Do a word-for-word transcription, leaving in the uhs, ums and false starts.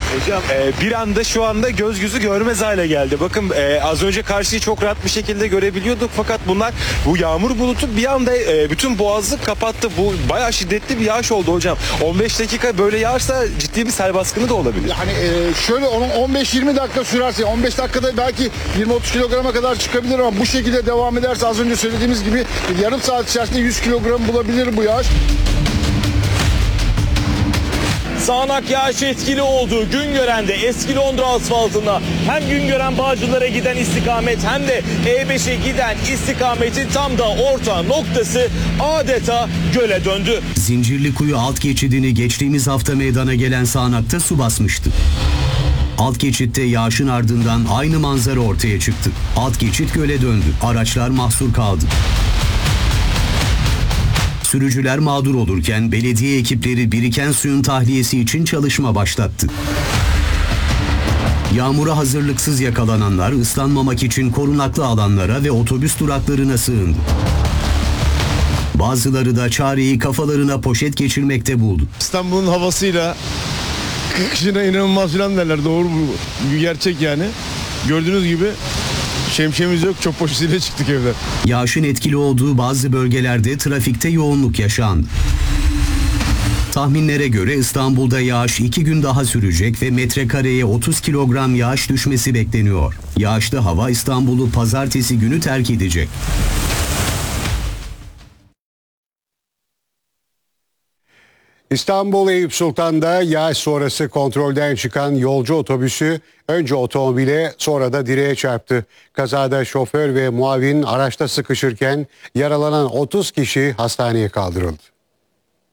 Hocam e, bir anda şu anda göz gözü görmez hale geldi. Bakın e, az önce karşıyı çok rahat bir şekilde görebiliyorduk fakat bunlar bu yağmur bulutu bir anda e, bütün boğazı kapattı. Bu bayağı şiddetli bir yağış oldu hocam. on beş dakika böyle yağarsa ciddi bir sel baskını da olabilir. Yani e, şöyle onun on beş yirmi dakika sürerse on beş dakikada belki yirmi otuz kilograma kadar çıkabilir ama bu şekilde devam ederse az önce söylediğimiz gibi yarım saat içerisinde yüz kilogram bulabilir bu yağış. Sağanak yağış etkili olduğu Güngören'de eski Londra asfaltına hem Güngören Bağcılar'a giden istikamet hem de E beşe giden istikametin tam da orta noktası adeta göle döndü. Zincirlikuyu alt geçidini geçtiğimiz hafta meydana gelen sağanakta su basmıştı. Alt geçitte yağışın ardından aynı manzara ortaya çıktı. Alt geçit göle döndü. Araçlar mahsur kaldı. Sürücüler mağdur olurken belediye ekipleri biriken suyun tahliyesi için çalışma başlattı. Yağmura hazırlıksız yakalananlar ıslanmamak için korunaklı alanlara ve otobüs duraklarına sığındı. Bazıları da çareyi kafalarına poşet geçirmekte buldu. İstanbul'un havasıyla kışına inanılmaz falan derler. Doğru, bu gerçek yani. Gördüğünüz gibi şemsiyemiz yok, çöp poşetiyle çıktık evden. Yağışın etkili olduğu bazı bölgelerde trafikte yoğunluk yaşandı. Tahminlere göre İstanbul'da yağış iki gün daha sürecek ve metrekareye otuz kilogram yağış düşmesi bekleniyor. Yağışlı hava İstanbul'u pazartesi günü terk edecek. İstanbul Eyüp Sultan'da yağış sonrası kontrolden çıkan yolcu otobüsü önce otomobile sonra da direğe çarptı. Kazada şoför ve muavin araçta sıkışırken yaralanan otuz kişi hastaneye kaldırıldı.